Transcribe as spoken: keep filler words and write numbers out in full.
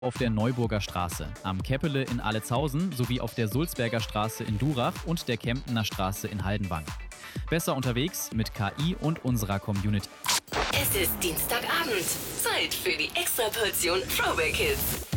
auf der Neuburger Straße, am Keppele in Aletshausen sowie auf der Sulzberger Straße in Durach und der Kemptener Straße in Haldenwang. Besser unterwegs mit K I und unserer Community. Es ist Dienstagabend. Zeit für die Extraportion Throwback Hits.